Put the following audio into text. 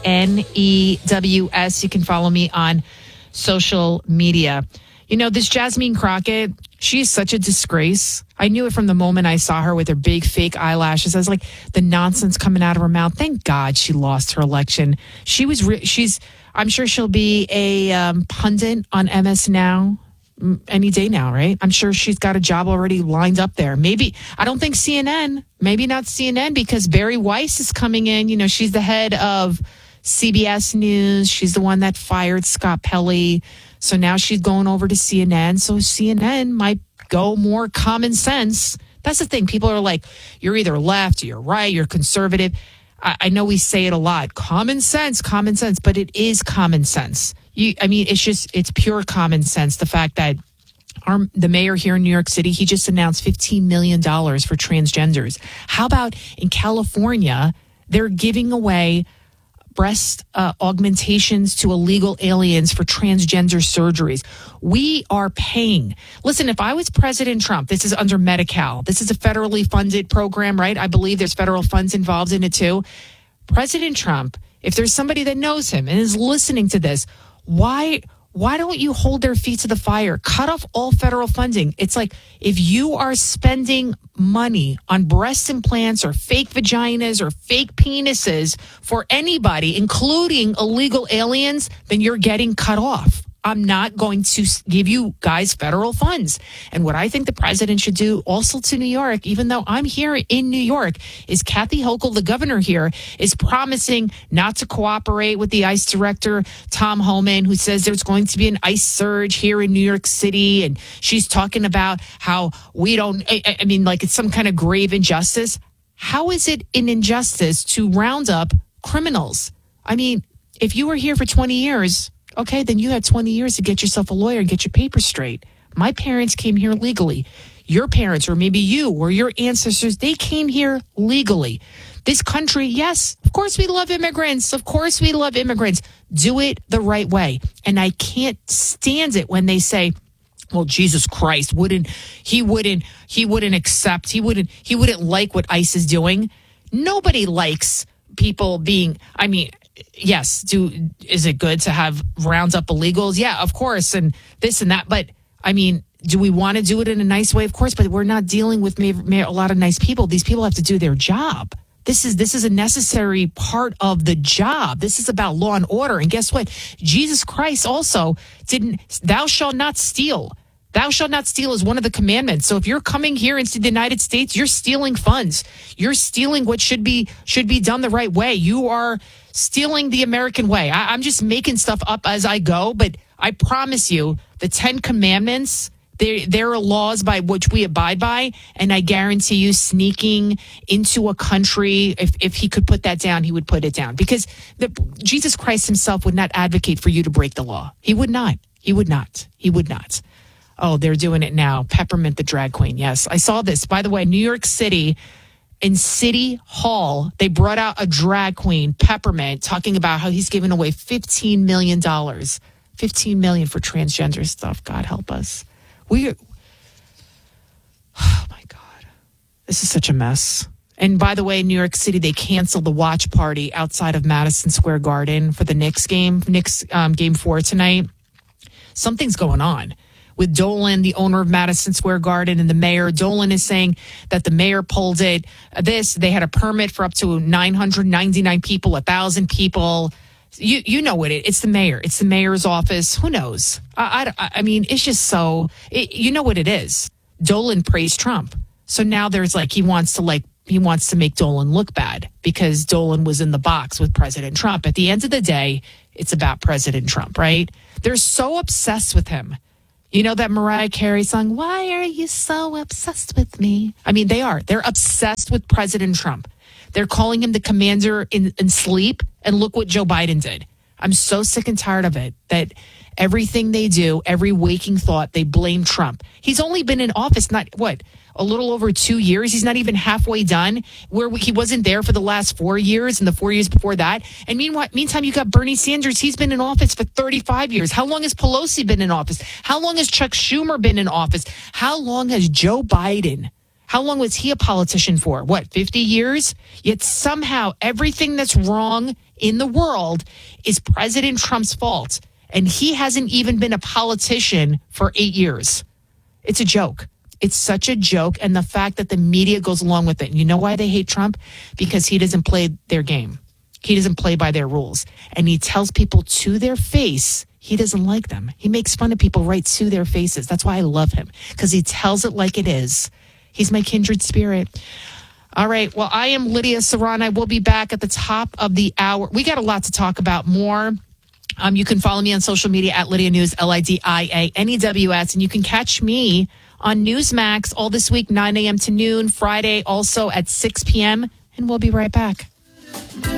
News. You can follow me on social media. You know, this Jasmine Crockett, she's such a disgrace. I knew it from the moment I saw her with her big fake eyelashes. I was like, the nonsense coming out of her mouth. Thank God she lost her election. I'm sure she'll be a pundit on MS Now any day now, right? I'm sure she's got a job already lined up there. Maybe, I don't think CNN, maybe not CNN, because Barry Weiss is coming in. You know, she's the head of CBS News. She's the one that fired Scott Pelley. So now she's going over to CNN. So CNN might go more common sense. That's the thing. People are like, you're either left, you're right, you're conservative. I know we say it a lot. Common sense, but it is common sense. It's pure common sense. The fact that the mayor here in New York City, he just announced $15 million for transgenders. How about in California, they're giving away breast augmentations to illegal aliens for transgender surgeries. We are paying. Listen, if I was President Trump, this is under Medi-Cal. This is a federally funded program, right? I believe there's federal funds involved in it too. President Trump, if there's somebody that knows him and is listening to this, why don't you hold their feet to the fire? Cut off all federal funding. It's like, if you are spending money on breast implants or fake vaginas or fake penises for anybody, including illegal aliens, then you're getting cut off. I'm not going to give you guys federal funds. And what I think the president should do also to New York, even though I'm here in New York, is Kathy Hochul, the governor here, is promising not to cooperate with the ICE director, Tom Homan, who says there's going to be an ICE surge here in New York City. And she's talking about how like it's some kind of grave injustice. How is it an injustice to round up criminals? I mean, if you were here for 20 years... okay, then you had 20 years to get yourself a lawyer and get your papers straight. My parents came here legally. Your parents, or maybe you or your ancestors, they came here legally. This country, yes, of course we love immigrants. Of course we love immigrants. Do it the right way. And I can't stand it when they say, well, Jesus Christ, he wouldn't like what ICE is doing. Nobody likes people being, yes, is it good to have rounds up illegals? Yeah, of course, and this and that. But, do we want to do it in a nice way? Of course, but we're not dealing with a lot of nice people. These people have to do their job. This is a necessary part of the job. This is about law and order. And guess what? Jesus Christ also thou shalt not steal. Thou shalt not steal is one of the commandments. So if you're coming here into the United States, you're stealing funds. You're stealing what should be done the right way. You are stealing the American way. I'm just making stuff up as I go, but I promise you, the 10 Commandments, there are laws by which we abide by, and I guarantee you, sneaking into a country, if he could put that down, he would put it down. Because Jesus Christ himself would not advocate for you to break the law. He would not. He would not. He would not. Oh, they're doing it now. Peppermint the drag queen. Yes, I saw this. By the way, New York City, in City Hall, they brought out a drag queen, Peppermint, talking about how he's giving away $15 million. $15 million for transgender stuff. God help us. Oh my God. This is such a mess. And by the way, New York City, they canceled the watch party outside of Madison Square Garden for the Knicks game, game 4 tonight. Something's going on with Dolan, the owner of Madison Square Garden, and the mayor. Dolan is saying that the mayor pulled it. They had a permit for up to 999 people, 1,000 people. You know what it's the mayor. It's the mayor's office. Who knows? It's just so, you know what it is. Dolan praised Trump. So now there's he wants to make Dolan look bad because Dolan was in the box with President Trump. At the end of the day, it's about President Trump, right? They're so obsessed with him. You know that Mariah Carey song, "Why Are You So Obsessed With Me?" They are. They're obsessed with President Trump. They're calling him the commander in sleep. And look what Joe Biden did. I'm so sick and tired of it that everything they do, every waking thought, they blame Trump. He's only been in office, a little over 2 years. He's not even halfway done, where he wasn't there for the last 4 years and the 4 years before that. And meantime, you got Bernie Sanders. He's been in office for 35 years. How long has Pelosi been in office? How long has Chuck Schumer been in office? How long has Joe Biden? How long was he a politician for? 50 years? Yet somehow everything that's wrong in the world is President Trump's fault. And he hasn't even been a politician for 8 years. It's a joke. It's such a joke. And the fact that the media goes along with it. And you know why they hate Trump? Because he doesn't play their game. He doesn't play by their rules. And he tells people to their face he doesn't like them. He makes fun of people right to their faces. That's why I love him, because he tells it like it is. He's my kindred spirit. All right. Well, I am Lydia Serrano. I will be back at the top of the hour. We got a lot to talk about more. You can follow me on social media at Lydia News, LIDIANEWS. And you can catch me on Newsmax all this week, 9 a.m. to noon, Friday also at 6 p.m. And we'll be right back.